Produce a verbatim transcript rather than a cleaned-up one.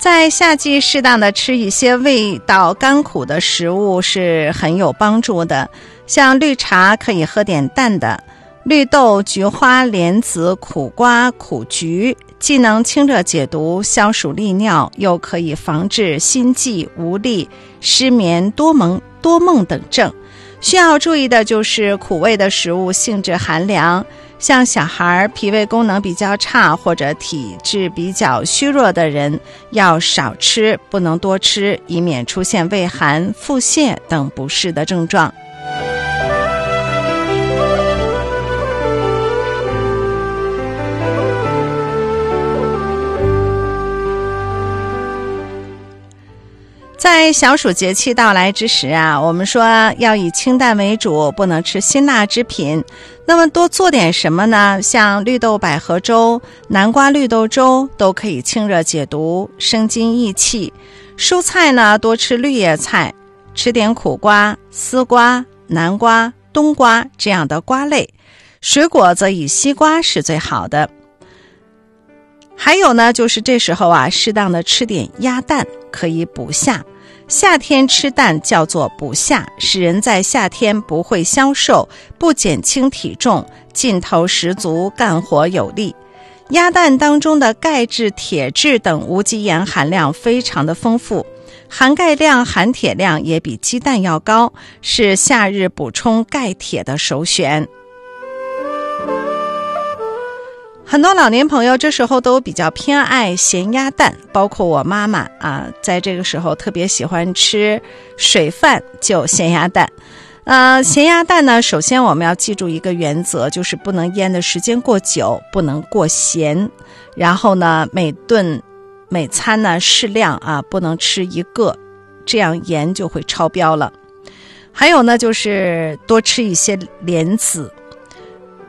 在夏季适当的吃一些味道甘苦的食物是很有帮助的，像绿茶可以喝点淡的，绿豆、菊花、莲子、苦瓜、苦菊既能清热解毒、消暑利尿，又可以防治心悸、无力、失眠、多梦、多梦等症。需要注意的就是苦味的食物性质寒凉，像小孩、脾胃功能比较差或者体质比较虚弱的人要少吃，不能多吃，以免出现胃寒、腹泻等不适的症状。在小暑节气到来之时啊，我们说要以清淡为主，不能吃辛辣之品。那么多做点什么呢？像绿豆百合粥、南瓜绿豆粥都可以清热解毒、生津益气。蔬菜呢，多吃绿叶菜，吃点苦瓜、丝瓜、南瓜、冬瓜这样的瓜类。水果则以西瓜是最好的。还有呢，就是这时候啊，适当的吃点鸭蛋，可以补夏。夏天吃蛋叫做补夏，使人在夏天不会消瘦，不减轻体重，劲头十足，干活有力。鸭蛋当中的钙质、铁质等无机盐含量非常的丰富，含钙量、含铁量也比鸡蛋要高，是夏日补充钙铁的首选。很多老年朋友这时候都比较偏爱咸鸭蛋，包括我妈妈啊，在这个时候特别喜欢吃水饭就咸鸭蛋。呃，咸鸭蛋呢，首先我们要记住一个原则，就是不能腌的时间过久，不能过咸。然后呢，每顿每餐呢适量啊，不能吃一个，这样盐就会超标了。还有呢，就是多吃一些莲子